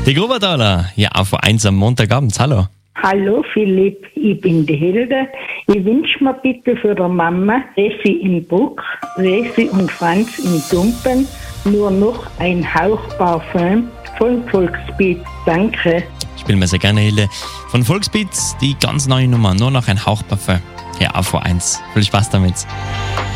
Die Grubertaler, ja, auf 1 am Montagabend. Hallo. Hallo Philipp, ich bin die Hilde. Ich wünsche mir bitte für die Mama Ressi in Bruck, Ressi und Franz in Dumpen nur noch ein Hauch Parfüm von Volksbeat. Danke. Spielen wir sehr gerne, Hilde. Von Volksbeat, die ganz neue Nummer, nur noch ein Hauch Parfum. Ja, auf 1. Viel Spaß damit.